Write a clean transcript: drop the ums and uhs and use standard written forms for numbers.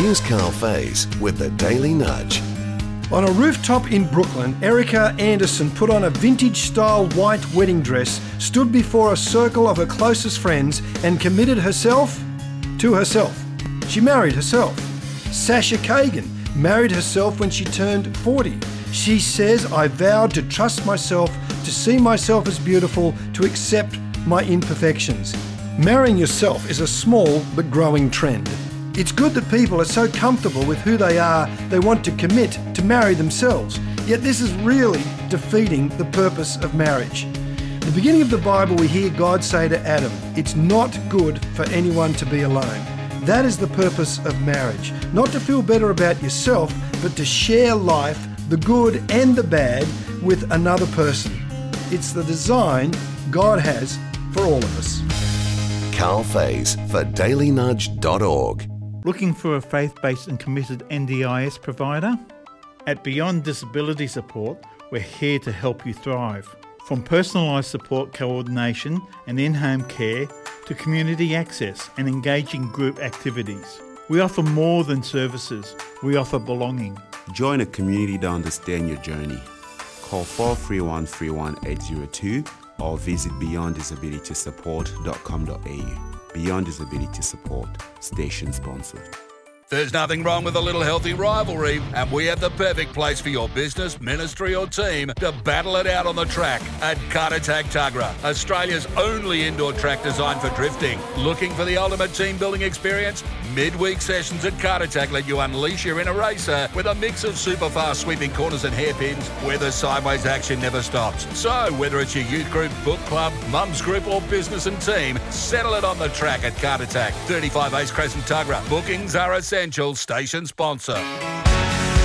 Here's Carl Faze with the Daily Nudge. On a rooftop in Brooklyn, Erica Anderson put on a vintage-style white wedding dress, stood before a circle of her closest friends and committed herself to herself. She married herself. Sasha Kagan married herself when she turned 40. She says, "I vowed to trust myself, to see myself as beautiful, to accept my imperfections." Marrying yourself is a small but growing trend. It's good that people are so comfortable with who they are, they want to commit to marry themselves. Yet this is really defeating the purpose of marriage. At the beginning of the Bible, we hear God say to Adam, "It's not good for anyone to be alone." That is the purpose of marriage. Not to feel better about yourself, but to share life, the good and the bad, with another person. It's the design God has for all of us. Carl Faze for dailynudge.org. Looking for a faith-based and committed NDIS provider? At Beyond Disability Support, we're here to help you thrive. From personalised support coordination and in-home care to community access and engaging group activities. We offer more than services, we offer belonging. Join a community to understand your journey. Call 431 or visit beyonddisabilitysupport.com.au. Beyond Disability Support, station sponsored. There's nothing wrong with a little healthy rivalry, and we have the perfect place for your business, ministry or team to battle it out on the track at Kartatak Tuggerah, Australia's only indoor track designed for drifting. Looking for the ultimate team building experience? Midweek sessions at Kartatak let you unleash your inner racer with a mix of super fast sweeping corners and hairpins where the sideways action never stops. So whether it's your youth group, book club, mums group or business and team, settle it on the track at Kartatak, 35 Ace Crescent Tuggerah. Bookings are essential. Station sponsor.